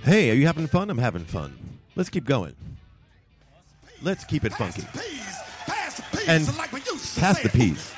Hey, are you having fun? I'm having fun. Let's keep going. Let's keep it funky. Pass the peas. And like we used to pass say the it. peas.